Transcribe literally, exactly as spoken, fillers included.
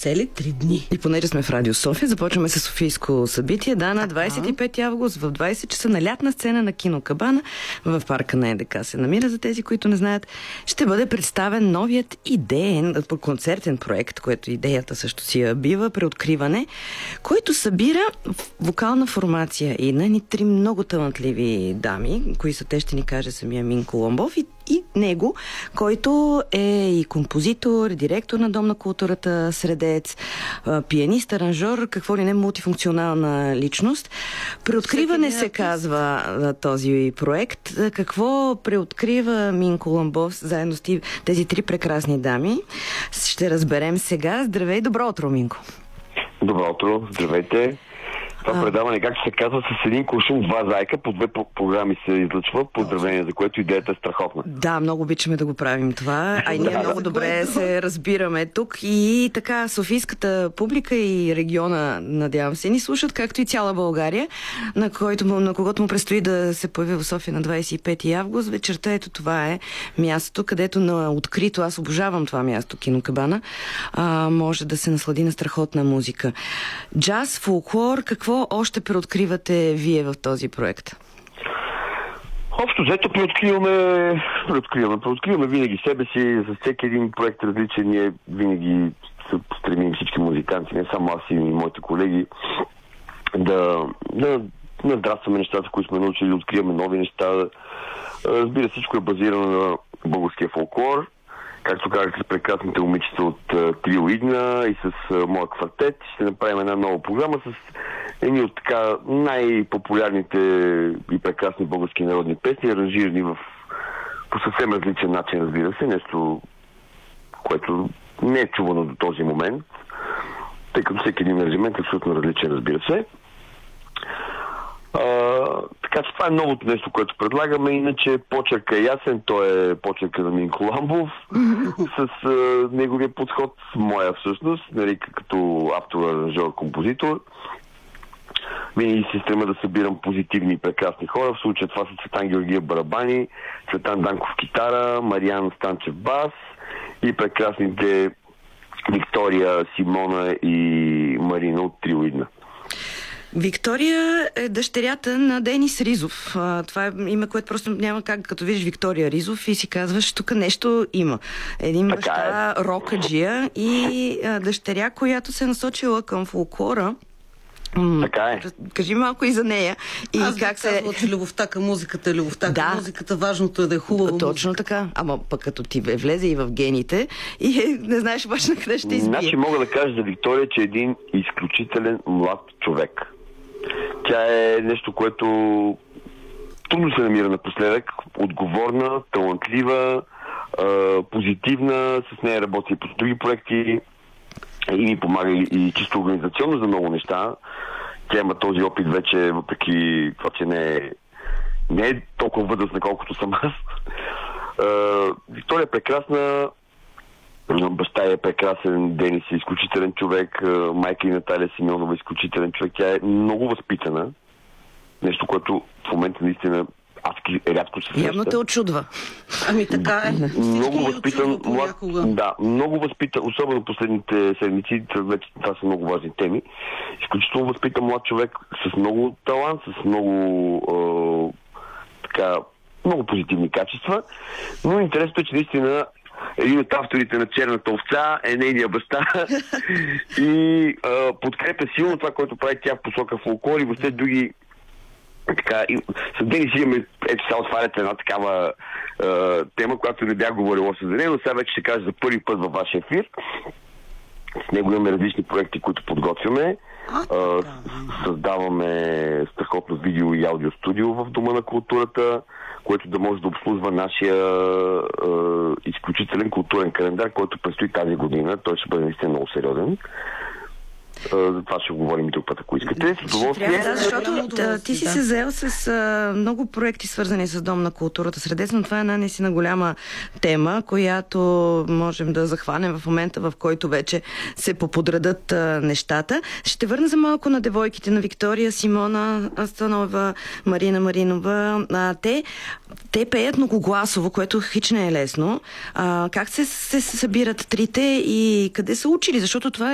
цели три дни. И понеже сме в Радио София, започваме с Софийско събитие. Да, на двадесет и пети август в двадесет часа на лятна сцена на Кино Кабана в парка на ЕДК се намира, за тези, които не знаят. Ще бъде представен новият идеен концертен проект, което идеята също си я бива, преоткриване, който събира вокална формация и на ни три много талантливи дами, кои са те, ще ни каже самия Минко Ламбов, и и него, който е и композитор, директор на Дом на културата Средец, пианист, аранжор, какво ли не, мултифункционална личност. Преоткриване се казва този проект. Какво преоткрива Минко Ламбов заедно с тези три прекрасни дами? Ще разберем сега. Здравей, добро утро, Минко. Добро утро, здравейте. Това а... предаване, както се казва, с един куршум, два зайка, по две програми се излъчва. Поздравление, за което идеята е страхотна. Да, много обичаме да го правим това. А и ние много добре се разбираме тук. И така, софийската публика и региона, надявам се, ни слушат, както и цяла България, на, който, на когото му предстои да се появи в София на двадесет и пети август. Вечерта, ето това е мястото, където на открито, аз обожавам това място, Кино Кабана, а, може да се наслади на страхотна музика. Джаз, фолклор, какво още преоткривате вие в този проект? Общо взето преоткриваме, преоткриваме, преоткриваме винаги себе си. За всеки един проект различен, ние винаги се стремим всички музиканти, не само аз и моите колеги, да, да надрастваме нещата, които сме научили, да откриваме нови неща. Разбира, всичко е базирано на българския фолклор. Както казах, с прекрасните момичета от Трио Идна и с uh, моя квартет ще направим една нова програма с едни от така най-популярните и прекрасни български народни песни, аранжирани в по съвсем различен начин, разбира се. Нещо, което не е чувано до този момент, тъй като всеки един аранжимент е абсолютно различен, разбира се. Uh, така че това е новото нещо, което предлагаме. Иначе почерка е ясен, той е почерка на Минко Ламбов с uh, неговия подход, моя всъщност, нарика като автор, аранжор, композитор. Винаги се стрема да събирам позитивни и прекрасни хора. В случая това са Цветан Георгиев барабани, Цветан Данков китара, Мариан Станчев бас и прекрасните Виктория, Симона и Марина от Трио Идна. Виктория е дъщерята на Денис Ризов. Това е име, което просто няма как, като видиш Виктория Ризов и си казваш, тук нещо има. Един така баща е. Рокаджия и а, дъщеря, която се е насочила към фолклора. Така е. Кажи малко и за нея. И Аз как се... казвала, че любовта към музиката е любовта да. към музиката. Важното е да е хубава. Точно музика. така. Ама пък като ти влезе и в гените и е, не знаеш обаче на къде ще избие. Значи мога да кажа за Виктория, че е един изключителен млад човек. Тя е нещо, което трудно се намира напоследък. Отговорна, талантлива, позитивна. С нея работи и по други проекти и ми помага и, и чисто организационно за много неща. Тя има този опит вече, въпреки това, че не е, не е толкова възрастна, колкото съм аз. Виктория е прекрасна. Баща е прекрасен, Денис е изключителен човек, майка и Наталия Симеонова е изключителен човек. Тя е много възпитана. Нещо, което в момента наистина адски рядко се среща. Явно те очудва. Ами така е. Много възпитан, млад, да, много възпитан, особено последните седмици, вече това са много важни теми. Изключително възпитан млад човек с много талант, с много е, така, много позитивни качества. Но интересното е, че наистина един от авторите на Черната овца е нейния баща и а, подкрепя силно това, което прави тя в посока фолклор и въобще други така. И, с Денис имаме, ето сега отваряте една такава а, тема, която не бях говорил още за нея, но сега вече ще кажа за първи път във вашия ефир. С него имаме различни проекти, които подготвяме. А, създаваме страхотно видео и аудио студио в Дома на културата, което да може да обслужва нашия е, изключителен културен календар, който предстои тази година. Той ще бъде наистина много сериозен. За това ще говорим друг път, ако искате. Трябва, да, защото да, ти си да. се заел с а, много проекти, свързани с Дом на културата Средец, но това е една наистина голяма тема, която можем да захванем в момента, в който вече се поподредат а, нещата. Ще върна за малко на девойките на Виктория, Симона Астанова, Марина Маринова. А, те, те пеят многогласово, което хич не е лесно. А, как се, се събират трите и къде са учили? Защото това